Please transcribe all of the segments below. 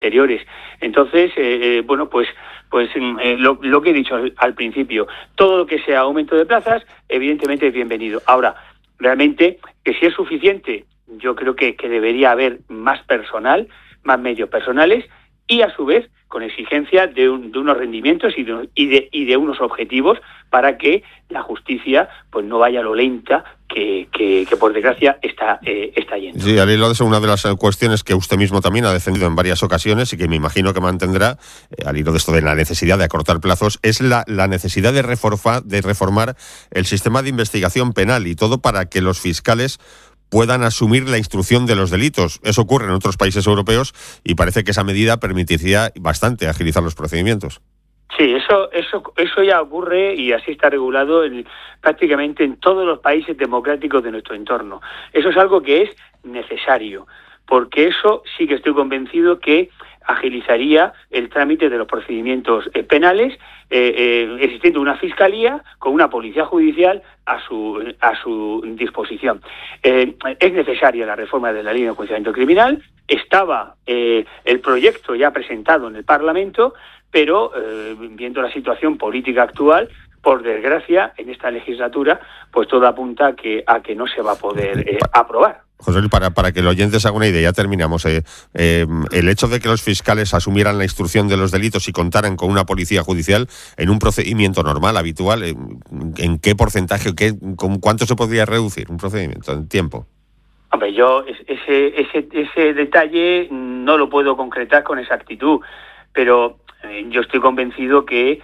exteriores. Entonces, lo que he dicho al principio, todo lo que sea aumento de plazas, evidentemente es bienvenido. Ahora, realmente, que si es suficiente, yo creo que debería haber más personal, más medios personales, y a su vez con exigencia de unos rendimientos y de unos objetivos para que la justicia pues no vaya a lo lenta que por desgracia está yendo. Sí, al hilo de eso, una de las cuestiones que usted mismo también ha defendido en varias ocasiones y que me imagino que mantendrá, al hilo de esto de la necesidad de acortar plazos, es la necesidad de reformar el sistema de investigación penal, y todo para que los fiscales puedan asumir la instrucción de los delitos. Eso ocurre en otros países europeos y parece que esa medida permitiría bastante agilizar los procedimientos. Sí, eso ya ocurre y así está regulado prácticamente en todos los países democráticos de nuestro entorno. Eso es algo que es necesario, porque eso sí que estoy convencido que agilizaría el trámite de los procedimientos penales, existiendo una fiscalía con una policía judicial a su disposición. Es necesaria la reforma de la ley de enjuiciamiento criminal. Estaba el proyecto ya presentado en el Parlamento, pero viendo la situación política actual, por desgracia, en esta legislatura, pues todo apunta a que no se va a poder aprobar. José Luis, para que el oyente se haga una idea, ya terminamos. El hecho de que los fiscales asumieran la instrucción de los delitos y contaran con una policía judicial en un procedimiento normal, habitual, ¿en qué porcentaje, con cuánto se podría reducir un procedimiento en tiempo? Hombre, yo ese detalle no lo puedo concretar con exactitud, pero yo estoy convencido que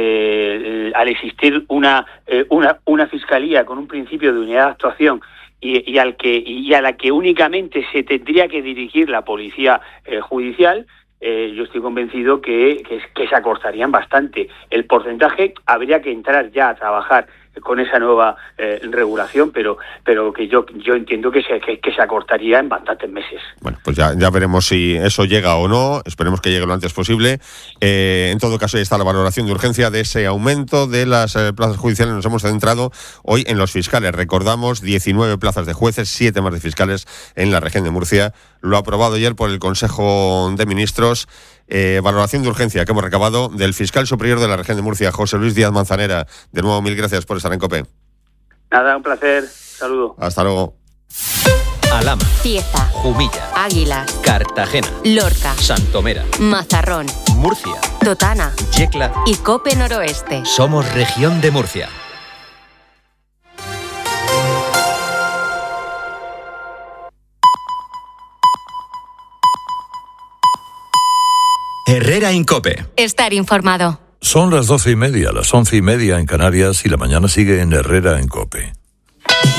al existir una fiscalía con un principio de unidad de actuación y a la que únicamente se tendría que dirigir la policía judicial, yo estoy convencido que se acortarían bastante. El porcentaje habría que entrar ya a trabajar con esa nueva regulación, pero que yo entiendo que se acortaría en bastantes meses. Bueno, pues ya veremos si eso llega o no. Esperemos que llegue lo antes posible. En todo caso, ahí está la valoración de urgencia de ese aumento de las plazas judiciales. Nos hemos centrado hoy en los fiscales. Recordamos 19 plazas de jueces, 7 más de fiscales en la región de Murcia. Lo ha aprobado ayer por el Consejo de Ministros. Valoración de urgencia que hemos recabado del fiscal superior de la región de Murcia, José Luis Díaz Manzanera. De nuevo, mil gracias por estar en COPE. Nada, un placer. Saludo. Hasta luego. Alhama, Cieza, Jumilla, Águilas, Cartagena, Lorca, Santomera, Mazarrón, Murcia, Totana Yecla y Cope Noroeste. Somos región de Murcia. Herrera en COPE. Estar informado. Son las 12:30, las 11:30 en Canarias, y la mañana sigue en Herrera en COPE.